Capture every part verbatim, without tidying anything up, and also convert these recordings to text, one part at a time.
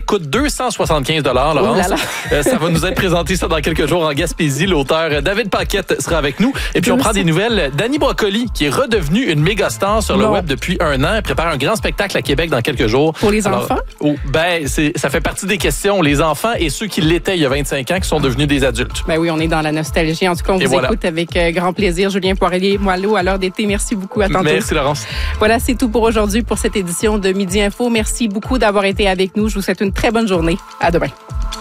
coûte deux cent soixante-quinze dollars, Laurence. Oh là là. Euh, ça va nous être présenté ça dans quelques jours en Gaspésie. L'auteur David Paquette sera avec nous. Et puis, on prend des nouvelles d'Annie Brocoli, qui est redevenue une méga star sur le non. web depuis un an. Elle prépare un grand spectacle à Québec dans quelques jours. Pour les Alors, enfants? Oh, ben, c'est, ça fait partie des questions. Les enfants et ceux qui l'étaient il y a vingt-cinq ans, qui sont devenus des adultes. Ben oui, on est dans la nostalgie. En tout cas, on et vous voilà. écoute avec euh, grand plaisir. Julien Poirier-Moileau à l'heure d'été. Merci beaucoup. À tantôt. Merci, Laurence. Voilà, c'est tout pour aujourd'hui pour cette édition de Midi Info. Merci beaucoup d'avoir été avec nous. Je vous souhaite une très bonne journée. À demain.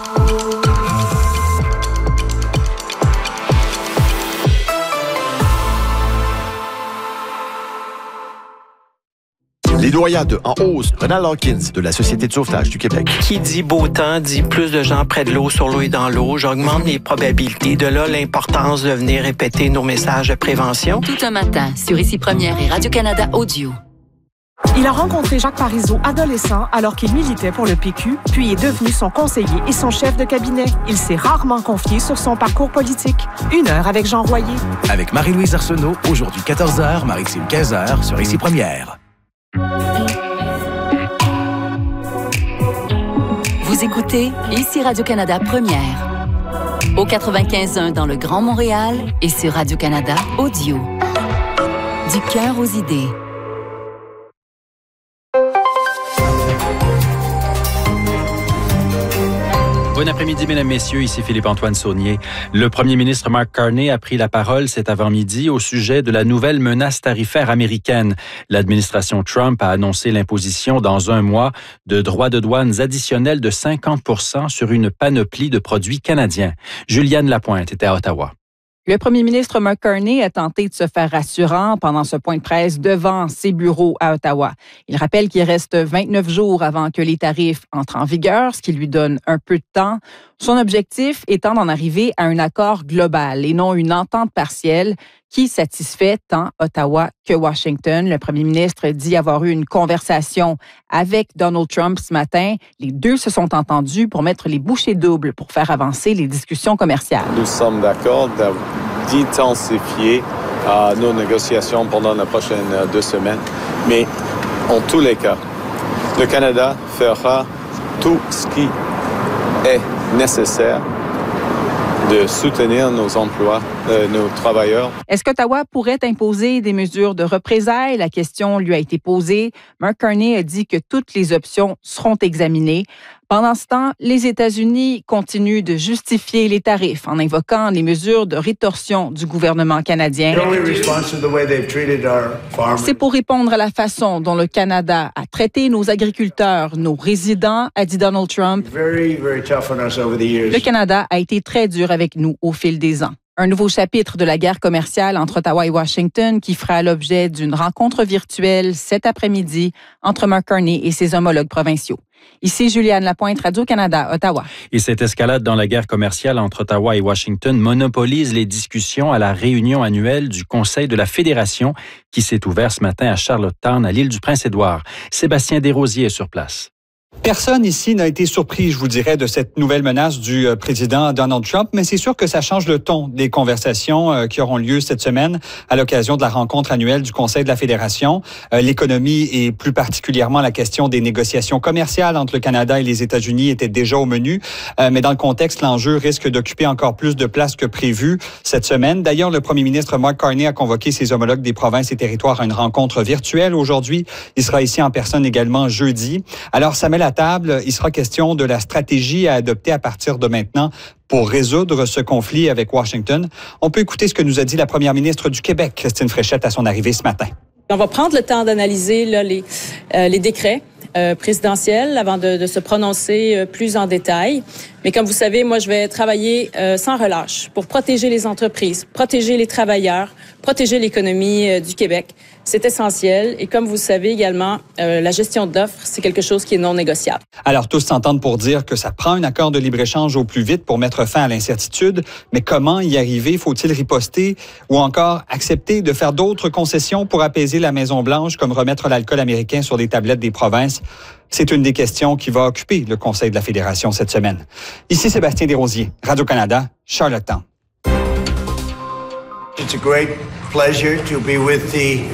Les noyades en hausse. Ronald Hawkins de la Société de sauvetage du Québec. Qui dit beau temps dit plus de gens près de l'eau, sur l'eau et dans l'eau. J'augmente les probabilités. De là, l'importance de venir répéter nos messages de prévention. Tout un matin, sur Ici Première et Radio-Canada Audio. Il a rencontré Jacques Parizeau adolescent alors qu'il militait pour le P Q, puis est devenu son conseiller et son chef de cabinet. Il s'est rarement confié sur son parcours politique. Une heure avec Jean Royer. Avec Marie-Louise Arsenault, aujourd'hui quatorze heures, Marie-Xime quinze heures, sur Ici Première. Vous écoutez Ici Radio-Canada Première. Au quatre-vingt-quinze point un dans le Grand Montréal et sur Radio-Canada Audio. Du cœur aux idées. Bon après-midi, mesdames, messieurs. Ici Philippe-Antoine Saunier. Le premier ministre Mark Carney a pris la parole cet avant-midi au sujet de la nouvelle menace tarifaire américaine. L'administration Trump a annoncé l'imposition dans un mois de droits de douane additionnels de cinquante pour cent sur une panoplie de produits canadiens. Juliane Lapointe était à Ottawa. Le premier ministre Mark Carney a tenté de se faire rassurant pendant ce point de presse devant ses bureaux à Ottawa. Il rappelle qu'il reste vingt-neuf jours avant que les tarifs entrent en vigueur, ce qui lui donne un peu de temps. Son objectif étant d'en arriver à un accord global et non une entente partielle qui satisfait tant Ottawa que Washington. Le premier ministre dit avoir eu une conversation avec Donald Trump ce matin. Les deux se sont entendus pour mettre les bouchées doubles pour faire avancer les discussions commerciales. Nous sommes d'accord d'intensifier euh, nos négociations pendant les prochaines deux semaines. Mais en tous les cas, le Canada fera tout ce qui est nécessaire de soutenir nos emplois, euh, nos travailleurs. Est-ce qu'Ottawa pourrait imposer des mesures de représailles? La question lui a été posée. Mark Carney a dit que toutes les options seront examinées. Pendant ce temps, les États-Unis continuent de justifier les tarifs en invoquant les mesures de rétorsion du gouvernement canadien. C'est pour répondre à la façon dont le Canada a traité nos agriculteurs, nos résidents, a dit Donald Trump. Le Canada a été très dur avec nous au fil des ans. Un nouveau chapitre de la guerre commerciale entre Ottawa et Washington qui fera l'objet d'une rencontre virtuelle cet après-midi entre Mark Carney et ses homologues provinciaux. Ici Juliane Lapointe, Radio-Canada, Ottawa. Et cette escalade dans la guerre commerciale entre Ottawa et Washington monopolise les discussions à la réunion annuelle du Conseil de la Fédération qui s'est ouvert ce matin à Charlottetown, à l'île du Prince-Édouard. Sébastien Desrosiers est sur place. Personne ici n'a été surpris, je vous dirais, de cette nouvelle menace du euh, président Donald Trump, mais c'est sûr que ça change le ton des conversations euh, qui auront lieu cette semaine à l'occasion de la rencontre annuelle du Conseil de la Fédération. Euh, l'économie et plus particulièrement la question des négociations commerciales entre le Canada et les États-Unis était déjà au menu, euh, mais dans le contexte, l'enjeu risque d'occuper encore plus de place que prévu cette semaine. D'ailleurs, le premier ministre Mark Carney a convoqué ses homologues des provinces et territoires à une rencontre virtuelle aujourd'hui. Il sera ici en personne également jeudi. Alors, ça met la table, il sera question de la stratégie à adopter à partir de maintenant pour résoudre ce conflit avec Washington. On peut écouter ce que nous a dit la première ministre du Québec, Christine Fréchette, à son arrivée ce matin. On va prendre le temps d'analyser là, les, euh, les décrets euh, présidentiels avant de, de se prononcer euh, plus en détail. Mais comme vous savez, moi, je vais travailler euh, sans relâche pour protéger les entreprises, protéger les travailleurs, protéger l'économie euh, du Québec. C'est essentiel. Et comme vous le savez également, euh, la gestion de l'offre, c'est quelque chose qui est non négociable. Alors, tous s'entendent pour dire que ça prend un accord de libre-échange au plus vite pour mettre fin à l'incertitude. Mais comment y arriver? Faut-il riposter ou encore accepter de faire d'autres concessions pour apaiser la Maison-Blanche, comme remettre l'alcool américain sur les tablettes des provinces? C'est une des questions qui va occuper le Conseil de la Fédération cette semaine. Ici Sébastien Desrosiers, Radio-Canada, Charlottetown. It's a great pleasure to be with the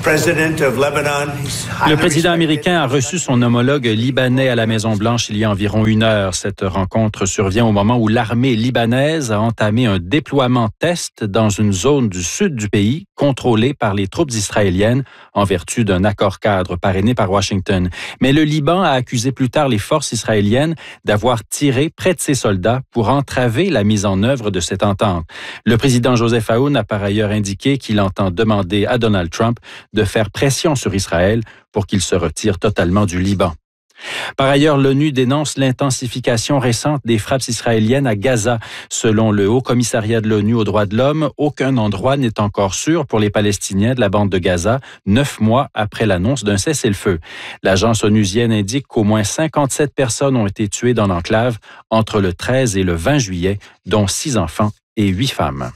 Le président américain a reçu son homologue libanais à la Maison-Blanche il y a environ une heure. Cette rencontre survient au moment où l'armée libanaise a entamé un déploiement test dans une zone du sud du pays contrôlée par les troupes israéliennes en vertu d'un accord cadre parrainé par Washington. Mais le Liban a accusé plus tard les forces israéliennes d'avoir tiré près de ses soldats pour entraver la mise en œuvre de cette entente. Le président Joseph Aoun a par ailleurs indiqué qu'il entend demander à Donald Trump de faire pression sur Israël pour qu'il se retire totalement du Liban. Par ailleurs, l'ONU dénonce l'intensification récente des frappes israéliennes à Gaza. Selon le Haut-Commissariat de l'ONU aux droits de l'homme, aucun endroit n'est encore sûr pour les Palestiniens de la bande de Gaza, neuf mois après l'annonce d'un cessez-le-feu. L'agence onusienne indique qu'au moins cinquante-sept personnes ont été tuées dans l'enclave entre le treize et le vingt juillet, dont six enfants et huit femmes.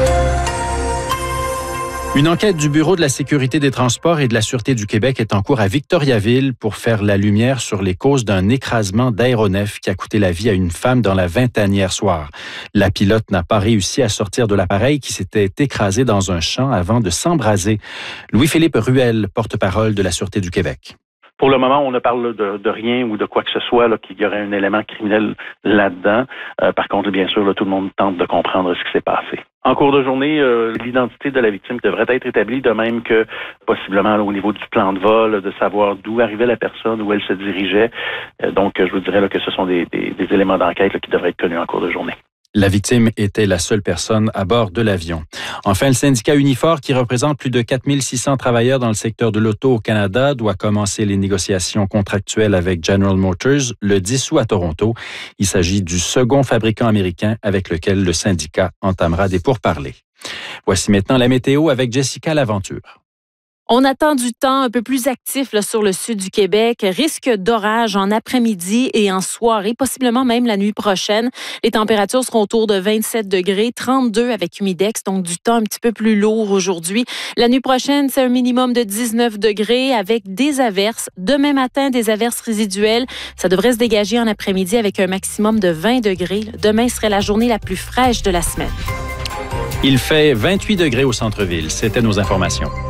Une enquête du Bureau de la sécurité des transports et de la Sûreté du Québec est en cours à Victoriaville pour faire la lumière sur les causes d'un écrasement d'aéronef qui a coûté la vie à une femme dans la vingtaine hier soir. La pilote n'a pas réussi à sortir de l'appareil qui s'était écrasé dans un champ avant de s'embraser. Louis-Philippe Ruel, porte-parole de la Sûreté du Québec. Pour le moment, on ne parle de, de rien ou de quoi que ce soit là, qu'il y aurait un élément criminel là-dedans. Euh, par contre, bien sûr, là, tout le monde tente de comprendre ce qui s'est passé. En cours de journée, euh, l'identité de la victime devrait être établie, de même que possiblement là, au niveau du plan de vol, de savoir d'où arrivait la personne, où elle se dirigeait. Euh, donc, je vous dirais là, que ce sont des, des, des éléments d'enquête là, qui devraient être connus en cours de journée. La victime était la seule personne à bord de l'avion. Enfin, le syndicat Unifor, qui représente plus de quatre mille six cents travailleurs dans le secteur de l'auto au Canada, doit commencer les négociations contractuelles avec General Motors le dix août à Toronto. Il s'agit du second fabricant américain avec lequel le syndicat entamera des pourparlers. Voici maintenant la météo avec Jessica Laventure. On attend du temps un peu plus actif là, sur le sud du Québec. Risque d'orage en après-midi et en soirée, possiblement même la nuit prochaine. Les températures seront autour de vingt-sept degrés, trente-deux avec humidex, donc du temps un petit peu plus lourd aujourd'hui. La nuit prochaine, c'est un minimum de dix-neuf degrés avec des averses. Demain matin, des averses résiduelles. Ça devrait se dégager en après-midi avec un maximum de vingt degrés. Demain serait la journée la plus fraîche de la semaine. Il fait vingt-huit degrés au centre-ville. C'était nos informations.